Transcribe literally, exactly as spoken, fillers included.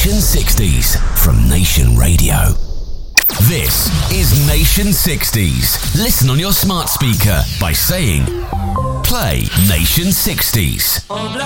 Nation sixties from Nation Radio. This is Nation sixties. Listen on your smart speaker by saying, play Nation sixties. Obla